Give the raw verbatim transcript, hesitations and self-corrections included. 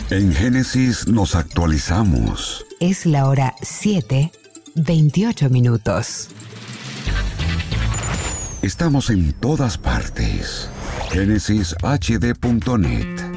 En Génesis nos actualizamos. Es la hora siete, veintiocho minutos. Estamos en todas partes. Génesis H D punto net.